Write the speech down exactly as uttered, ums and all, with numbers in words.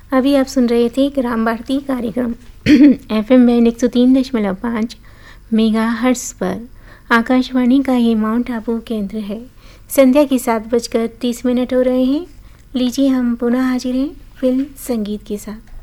अभी आप सुन रहे थे ग्राम भारती कार्यक्रम एफ एम बैंड एक सौ तीन दशमलव पाँच मेगा हर्ट्स पर। आकाशवाणी का ये माउंट आबू केंद्र है। संध्या के सात बजकर तीस मिनट हो रहे हैं। लीजिए हम पुनः हाजिर हैं फिल्म संगीत के साथ।